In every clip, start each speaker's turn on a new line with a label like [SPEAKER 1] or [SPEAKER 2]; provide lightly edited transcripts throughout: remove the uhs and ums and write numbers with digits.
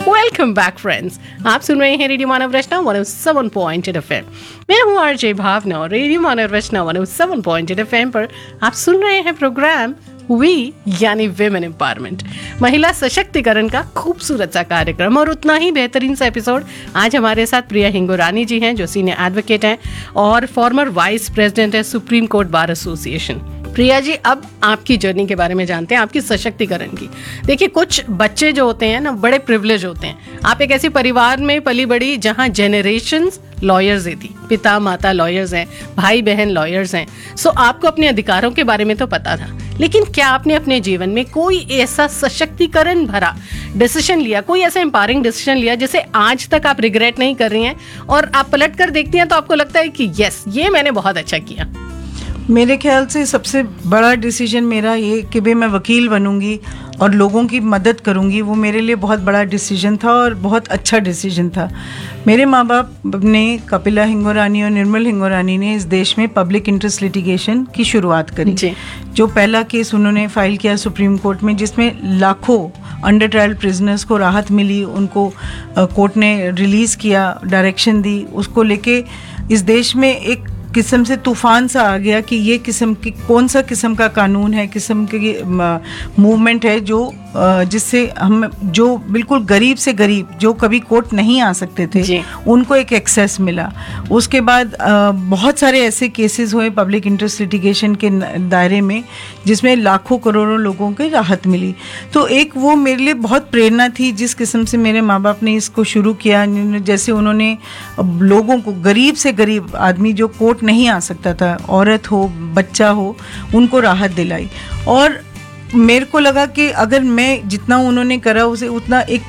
[SPEAKER 1] Welcome back friends, आप सुन रहे हैं रेडियो मानव रचना 107.8 FM। मैं हूं आरजे भावना और रेडियो मानव रचना 107.8 FM पर आप सुन रहे हैं प्रोग्राम वी यानी विमेन एम्पावरमेंट, महिला सशक्तिकरण का खूबसूरत सा कार्यक्रम और उतना ही बेहतरीन सा एपिसोड। आज हमारे साथ प्रिया हिंगोरानी जी हैं जो सीनियर एडवोकेट हैं और फॉर्मर वाइस प्रेसिडेंट है supreme court bar association. Priya ji, अब आपकी जर्नी के बारे में जानते हैं, आपकी सशक्तिकरण की। देखिए, कुछ बच्चे जो होते हैं ना, बड़े प्रिविलेज होते हैं। आप एक ऐसे परिवार में पली बड़ी जहां जेनरेशंस लॉयर्स थी, पिता माता लॉयर्स हैं, भाई बहन लॉयर्स हैं। सो आपको अपने अधिकारों के बारे में तो पता था, लेकिन क्या आपने अपने जीवन में कोई ऐसा सशक्तिकरण भरा डिसीजन लिया, कोई ऐसा एम्पावरिंग डिसीजन लिया जिसे आज तक आप रिग्रेट नहीं कर रही हैं और आप पलट कर देखती हैं तो आपको लगता है कि यस, ये मैंने बहुत अच्छा किया?
[SPEAKER 2] मेरे ख्याल से सबसे बड़ा डिसीजन मेरा ये कि भाई मैं वकील बनूंगी और लोगों की मदद करूंगी, वो मेरे लिए बहुत बड़ा डिसीजन था और बहुत अच्छा डिसीजन था। मेरे माँ बाप ने, कपिला हिंगोरानी और निर्मल हिंगोरानी ने इस देश में पब्लिक इंटरेस्ट लिटिगेशन की शुरुआत करी। जो पहला केस उन्होंने फाइल किया सुप्रीम कोर्ट में, जिसमें लाखों अंडर ट्रायल प्रिजनर्स को राहत मिली, उनको कोर्ट ने रिलीज़ किया, डायरेक्शन दी, उसको लेके इस देश में एक किस्म से तूफान सा आ गया कि ये किस्म की कौन सा किस्म का कानून है, किस्म की मूवमेंट है जो जिससे हम जो बिल्कुल गरीब से गरीब जो कभी कोर्ट नहीं आ सकते थे उनको एक एक्सेस मिला। उसके बाद बहुत सारे ऐसे केसेस हुए पब्लिक इंटरेस्ट लिटिगेशन के दायरे में जिसमें लाखों करोड़ों लोगों को राहत मिली। तो एक वो मेरे लिए बहुत प्रेरणा थी जिस किस्म से मेरे माँ बाप ने इसको शुरू किया। जैसे उन्होंने लोगों को, गरीब से गरीब आदमी जो कोर्ट नहीं आ सकता था, औरत हो बच्चा हो, उनको राहत दिलाई। और मेरे को लगा कि अगर मैं जितना उन्होंने करा उसे उतना एक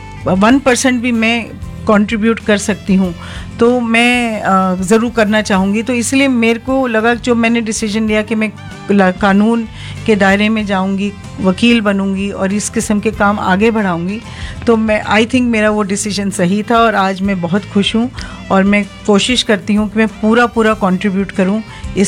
[SPEAKER 2] 1% भी मैं कंट्रीब्यूट कर सकती हूँ तो मैं ज़रूर करना चाहूँगी। तो इसलिए मेरे को लगा, जो मैंने डिसीजन लिया कि मैं कानून के दायरे में जाऊँगी, वकील बनूँगी और इस किस्म के काम आगे बढ़ाऊँगी, तो मैं आई थिंक मेरा वो डिसीजन सही था और आज मैं बहुत खुश हूँ और मैं कोशिश करती हूँ कि मैं पूरा कंट्रीब्यूट करूँ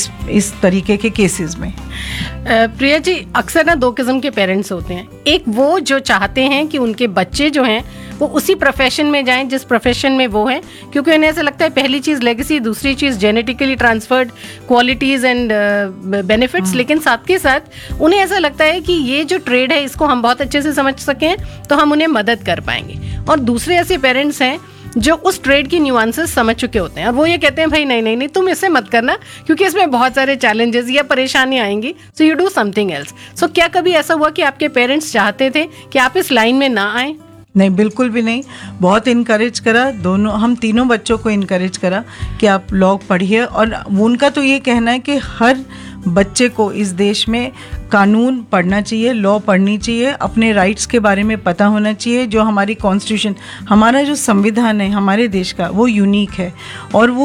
[SPEAKER 2] इस तरीके के केसेस में।
[SPEAKER 1] प्रिया जी, अक्सर ना दो किस्म के पेरेंट्स होते हैं। एक वो जो चाहते हैं कि उनके बच्चे जो हैं वो उसी प्रोफेशन में जाएं जिस प्रोफेशन में वो हैं, क्योंकि उन्हें ऐसा लगता है पहली चीज़ लेगेसी, दूसरी चीज़ genetically transferred qualities and benefits. लेकिन साथ के साथ उन्हें ऐसा लगता है कि ये जो ट्रेड है इसको हम बहुत अच्छे से समझ सकें तो हम उन्हें मदद कर पाएंगे। और दूसरे ऐसे पेरेंट्स हैं जो उस ट्रेड की न्यूआंसेस समझ चुके होते हैं और वो ये कहते हैं भाई नहीं तुम इसे मत करना क्योंकि इसमें बहुत सारे चैलेंजेस या परेशानियां आएंगी, so you do something else. सो क्या कभी ऐसा हुआ कि आपके पेरेंट्स चाहते थे कि आप इस लाइन में ना आए?
[SPEAKER 2] नहीं, बिल्कुल भी नहीं। बहुत इनकरेज करा, दोनों हम तीनों बच्चों को इनकरेज करा कि आप लॉ पढ़िए। और उनका तो ये कहना है कि हर बच्चे को इस देश में कानून पढ़ना चाहिए, लॉ पढ़नी चाहिए, अपने राइट्स के बारे में पता होना चाहिए। जो हमारी कॉन्स्टिट्यूशन, हमारा जो संविधान है हमारे देश का, वो यूनिक है और वो